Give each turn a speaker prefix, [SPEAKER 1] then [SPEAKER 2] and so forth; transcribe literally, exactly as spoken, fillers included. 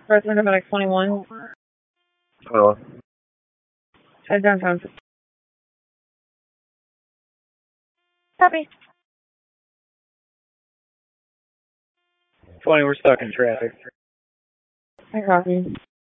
[SPEAKER 1] President of X twenty-one.
[SPEAKER 2] Hello.
[SPEAKER 1] Head downtown. Copy.
[SPEAKER 2] twenty, we're stuck in traffic.
[SPEAKER 1] I copy.